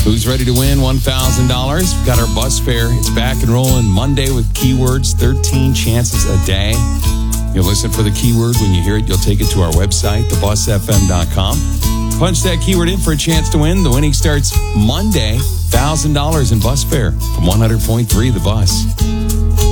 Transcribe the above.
Who's ready to win $1,000? We've got our bus fare. It's back and rolling Monday with keywords, 13 chances a day. You'll listen for the keyword. When you hear it, you'll take it to our website, thebusfm.com. Punch that keyword in for a chance to win. The winning starts Monday, $1,000 in bus fare from 100.3 The Bus.